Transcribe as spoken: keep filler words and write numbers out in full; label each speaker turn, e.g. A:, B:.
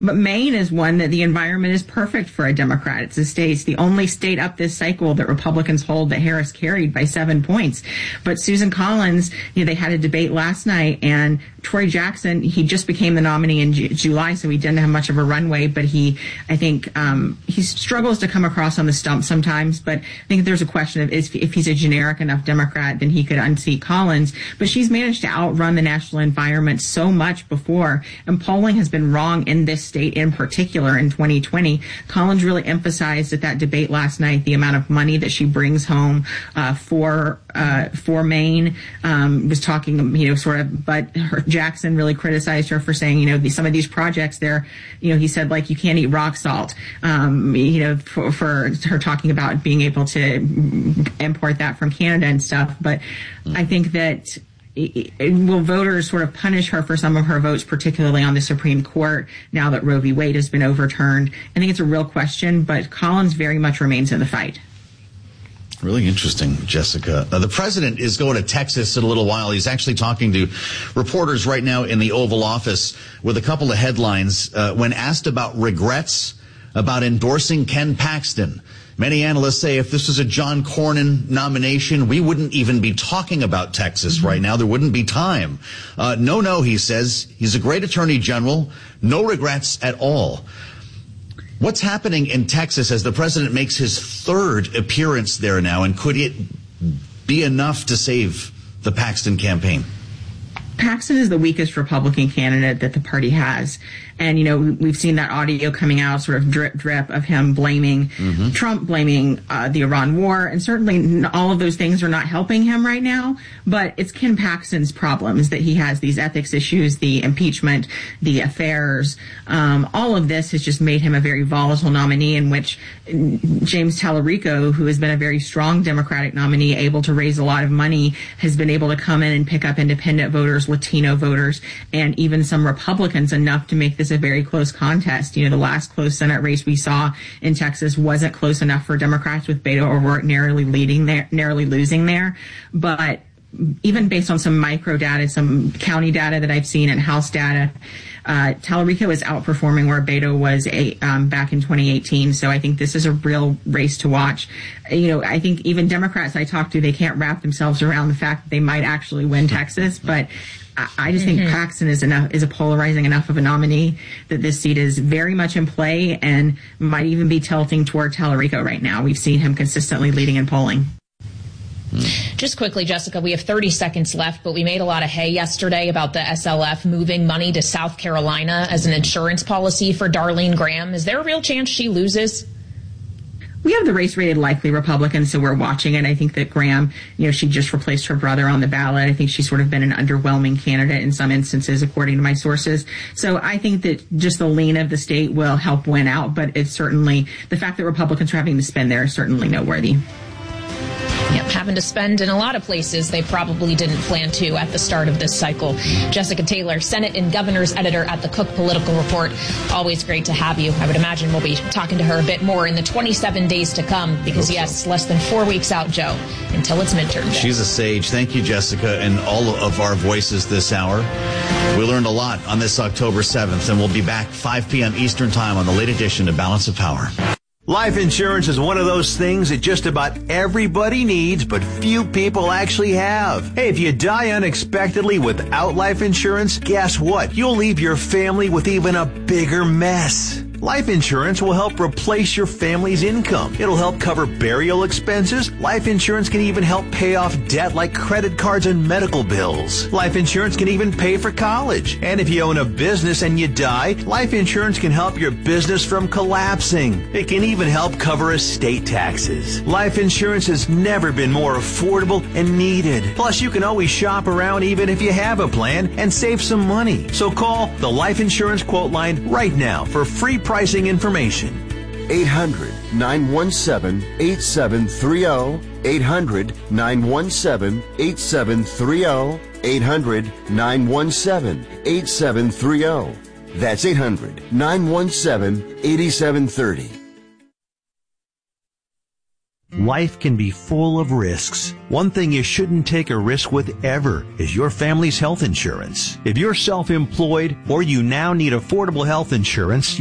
A: But Maine is one that the environment is perfect for a Democrat. It's a state, it's the only state up this cycle that Republicans hold that Harris carried by seven points. But Susan Collins, you know, they had a debate last night, and Troy Jackson, he just became the nominee in Ju- July, so he didn't have much of a runway, but he, I think, um, he struggles to come across on the stump sometimes. But I think there's a question of if, if he's a generic enough Democrat, then he could unseat Collins. But she's managed to outrun the national environment so much before, and polling has been wrong in this state in particular in twenty twenty. Collins really emphasized at that debate last night the amount of money that she brings home uh, for uh, for Maine. Um, was talking, you know, sort of, but her, Jackson really criticized her for saying, you know, the, some of these projects there, you know, he said, like, you can't eat rock salt, um, you know, for, for her talking about being able to import that from Canada and stuff. But mm. I think that It, it, will voters sort of punish her for some of her votes, particularly on the Supreme Court, now that Roe v. Wade has been overturned? I think it's a real question, but Collins very much remains in the fight.
B: Really interesting, Jessica. Uh, the president is going to Texas in a little while. He's actually talking to reporters right now in the Oval Office with a couple of headlines. Uh, when asked about regrets about endorsing Ken Paxton, many analysts say if this was a John Cornyn nomination, we wouldn't even be talking about Texas mm-hmm. right now. There wouldn't be time. Uh, no, no, he says. He's a great attorney general. No regrets at all. What's happening in Texas as the president makes his third appearance there now, and could it be enough to save the Paxton campaign?
A: Paxton is the weakest Republican candidate that the party has. And, you know, we've seen that audio coming out, sort of drip, drip of him blaming mm-hmm. Trump, blaming uh, the Iran war. And certainly all of those things are not helping him right now. But it's Ken Paxton's problem is that he has these ethics issues, the impeachment, the affairs. Um, all of this has just made him a very volatile nominee, in which James Tallarico, who has been a very strong Democratic nominee, able to raise a lot of money, has been able to come in and pick up independent voters, Latino voters, and even some Republicans enough to make this a very close contest. You know, the last close Senate race we saw in Texas wasn't close enough for Democrats, with Beto O'Rourke narrowly leading there, narrowly losing there. But even based on some micro data, some county data that I've seen and House data, uh, Tallarico is outperforming where Beto was a, um, back in twenty eighteen. So I think this is a real race to watch. You know, I think even Democrats I talk to, they can't wrap themselves around the fact that they might actually win Texas, but I just think mm-hmm. Paxton is enough, is a polarizing enough of a nominee that this seat is very much in play and might even be tilting toward Tallarico right now. We've seen him consistently leading in polling.
C: Just quickly, Jessica, we have thirty seconds left, but we made a lot of hay yesterday about the S L F moving money to South Carolina as an insurance policy for Darlene Graham. Is there a real chance she loses?
A: We have the race-rated likely Republican, so we're watching it. I think that Graham, you know, she just replaced her brother on the ballot. I think she's sort of been an underwhelming candidate in some instances, according to my sources. So I think that just the lean of the state will help win out, but it's certainly, the fact that Republicans are having to spend there is certainly noteworthy.
C: Yep, having to spend in a lot of places they probably didn't plan to at the start of this cycle. Jessica Taylor, Senate and Governor's editor at the Cook Political Report. Always great to have you. I would imagine we'll be talking to her a bit more in the twenty-seven days to come because, yes, less than four weeks out, Joe, until it's midterm day.
B: She's a sage. Thank you, Jessica, and all of our voices this hour. We learned a lot on this October seventh, and we'll be back five p.m. Eastern Time on the late edition of Balance of Power.
D: Life insurance is one of those things that just about everybody needs, but few people actually have. Hey, if you die unexpectedly without life insurance, guess what? You'll leave your family with even a bigger mess. Life insurance will help replace your family's income. It'll help cover burial expenses. Life insurance can even help pay off debt like credit cards and medical bills. Life insurance can even pay for college. And if you own a business and you die, life insurance can help your business from collapsing. It can even help cover estate taxes. Life insurance has never been more affordable and needed. Plus, you can always shop around even if you have a plan and save some money. So call the Life Insurance Quote Line right now for free pricing information.
E: eight hundred, nine one seven, eight seven three zero. eight hundred, nine one seven, eight seven three zero. eight hundred, nine one seven, eight seven three zero. That's eight hundred, nine one seven, eight seven three zero.
D: Life can be full of risks. One thing you shouldn't take a risk with ever is your family's health insurance. If you're self-employed or you now need affordable health insurance,